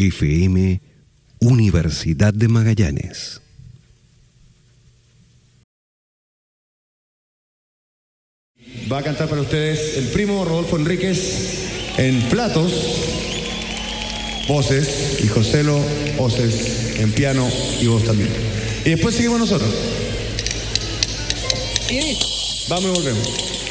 FM, Universidad de Magallanes. Va a cantar para ustedes el primo Rodolfo Enríquez en platos, voces, y Joselo Oces en piano y voz también. Y después seguimos nosotros. Vamos y volvemos.